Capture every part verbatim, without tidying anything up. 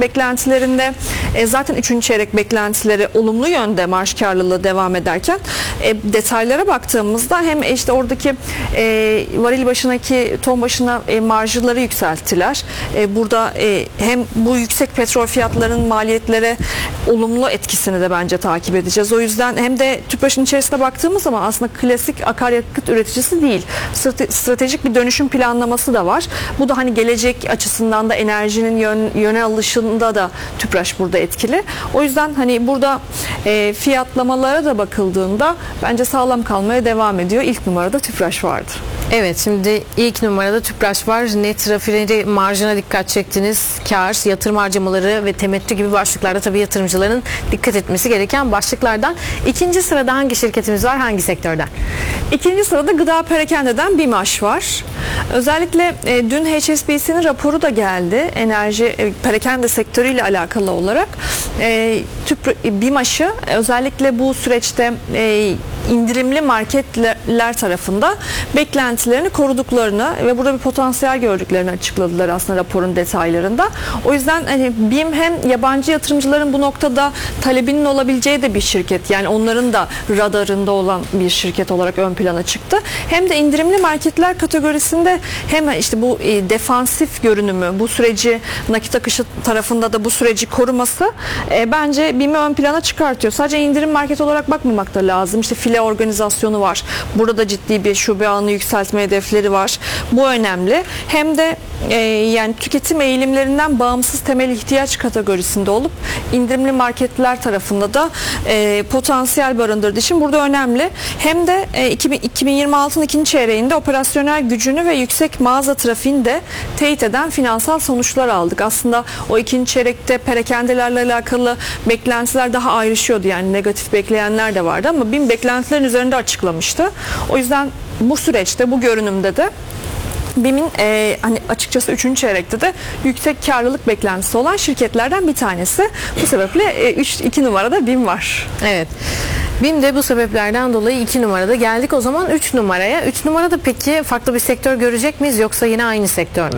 beklentilerinde e, zaten üçüncü çeyrek beklentileri olumlu yönde, marj karlılığı devam ederken e, detaylara baktığımızda hem işte oradaki e, varil başındaki ton başına e, marjları yükselttiler. E, burada e, hem bu yüksek petrol fiyatlarının maliyetlere olumlu etkisini de bence takip edeceğiz. O yüzden hem de Tüpraş'ın içerisine baktığımız zaman aslında klasik akaryakıt üreticisi değil. Strate- stratejik bir dönüşüm planlaması da var. Bu da hani gelecek açısından da enerjinin yön, yöne alışında da Tüpraş burada etkili. O yüzden hani burada e, fiyatlamalara da bakıldığında bence sağlam kalmaya devam ediyor. İlk numarada Tüpraş vardır. Evet, şimdi ilk numarada Tüpraş var. Net rafineri marjına dikkat çektiniz. Kar, yatırım harcamaları ve temettü gibi başlıklarda tabii yatırımcıların dikkat etmesi gereken başlıklardan. İkinci sırada hangi şirketimiz var? Hangi sektörden? İkinci sırada gıda perakendeden BİMAŞ var. Özellikle e, dün H S B C'nin raporu da geldi. Enerji e, perakende sektörüyle alakalı olarak. E, Tüpra- BİMAŞ'ı özellikle bu süreçte e, indirimli marketler tarafında beklentilerini koruduklarını ve burada bir potansiyel gördüklerini açıkladılar aslında raporun detaylarında. O yüzden hani BİM hem yabancı yatırımcıların bu noktada talebinin olabileceği de bir şirket. Yani onların da radarında olan bir şirket olarak ön plana çıktı. Hem de indirimli marketler kategorisinde hem işte bu e, defansif görünümü, bu süreci nakit akışı tarafında da bu süreci koruması e, bence BİM'i ön plana çıkartıyor. Sadece indirim market olarak bakmamak da lazım. İşte file organizasyonu var. Burada da ciddi bir şube ağını yükseltme hedefleri var. Bu önemli. Hem de e, yani tüketim eğilimlerinden bağımsız temel ihtiyaç kategorisinde olup indirimli marketler tarafında da e, potansiyel barındırdığı için burada önemli. Hem de e, iki bin yirmi altının ikinci çeyreğinde operasyonel gücünü ve yüksek mağaza trafiğini de teyit eden finansal sonuçlar aldık. Aslında o ikinci çeyrekte perakendlerle alakalı beklentiler daha ayrışıyordu. Yani negatif bekleyenler de vardı ama BİM beklentilerin üzerinde açıklamıştı. O yüzden bu süreçte, bu görünümde de BİM'in e, hani açıkçası üçüncü çeyrekte de yüksek karlılık beklentisi olan şirketlerden bir tanesi. Bu sebeple üç iki numarada BİM var. Evet. BİM de bu sebeplerden dolayı iki numarada. Geldik o zaman üç numaraya. üç numarada peki farklı bir sektör görecek miyiz yoksa yine aynı sektör mü?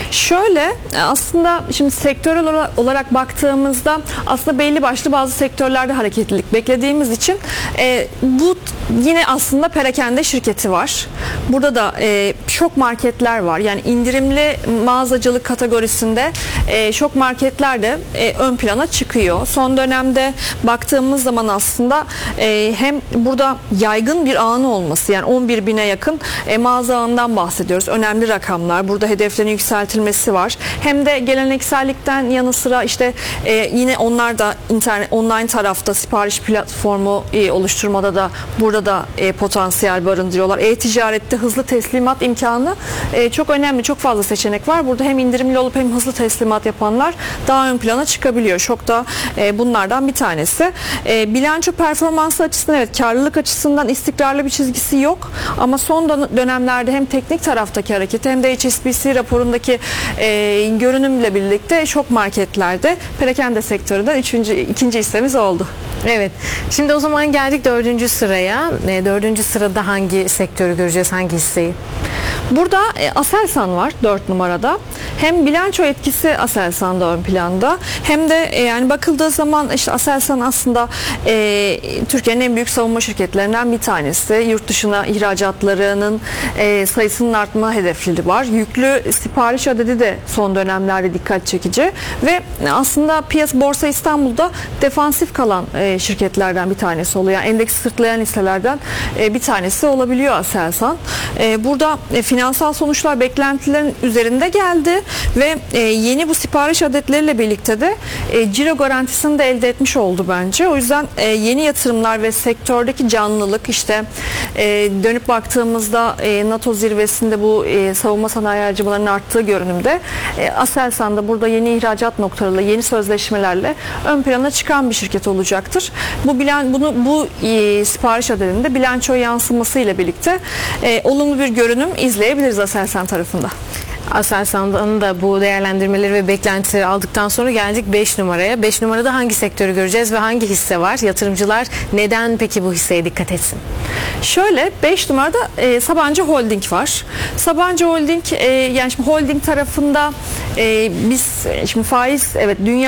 Şöyle aslında şimdi sektörel olarak baktığımızda aslında belli başlı bazı sektörlerde hareketlilik beklediğimiz için e, bu yine aslında perakende şirketi var. Burada da e, şok marketler var. Yani indirimli mağazacılık kategorisinde e, şok marketler de e, ön plana çıkıyor. Son dönemde baktığımız zaman aslında e, hem burada yaygın bir ağın olması, yani on bir bine yakın e, mağaza ağından bahsediyoruz. Önemli rakamlar. Burada hedeflerin yükseltilmesi var. Hem de geleneksellikten yanı sıra işte e, yine onlar da internet online tarafta sipariş platformu e, oluşturmada da burada da e, potansiyel barındırıyorlar. E-ticarette hızlı teslimat imkanı e, çok önemli. Çok fazla seçenek var. Burada hem indirimli olup hem hızlı teslimat yapanlar daha ön plana çıkabiliyor. Şok da e, bunlardan bir tanesi. E, bilanço performansı açısından evet, karlılık açısından istikrarlı bir çizgisi yok. Ama son dönemlerde hem teknik taraftaki hareketi hem de H S B C raporundaki e, görünümle birlikte şok marketlerde perakende sektöründen üçüncü, ikinci hissemiz oldu. Evet. Şimdi o zaman geldik dördüncü sıraya. E, dördüncü sırada hangi sektörü göreceğiz, hangi hisseyi? Burada e, Aselsan var dört numarada. Hem bilanço etkisi Aselsan'da ön planda hem de e, yani bakıldığı zaman işte Aselsan aslında e, Türkiye'nin en büyük savunma şirketlerinden bir tanesi. Yurt dışına ihracatlarının e, sayısının artma hedefleri var. Yüklü sipariş adedi de son dönemlerde dikkat çekici ve aslında piyasa Borsa İstanbul'da defansif kalan e, şirketlerden bir tanesi oluyor. Yani endeksi sırtlayan hisselerden e, bir tanesi olabiliyor Aselsan. E, burada e, finansal sonuçlar beklentilerin üzerinde geldi ve e, yeni bu sipariş adetleriyle birlikte de e, ciro garantisini de elde etmiş oldu bence. O yüzden e, yeni yatırımlar ve sektördeki canlılık işte e, dönüp baktığımızda e, NATO zirvesinde bu e, savunma sanayi harcamalarının arttığı görünümde e, Aselsan'da burada yeni ihracat noktalarıyla, yeni sözleşmelerle ön plana çıkan bir şirket olacaktır. Bu bilan bunu bu e, sipariş adedinde bilanço yansımasıyla birlikte e, olumlu bir görünüm izleyebiliriz Aselsan tarafında. Aselsan'dan da bu değerlendirmeleri ve beklentileri aldıktan sonra geldik beş numaraya. beş numarada hangi sektörü göreceğiz ve hangi hisse var? Yatırımcılar neden peki bu hisseye dikkat etsin? Şöyle beş numarada e, Sabancı Holding var. Sabancı Holding e, yani şimdi holding tarafında e, biz şimdi faiz evet dünya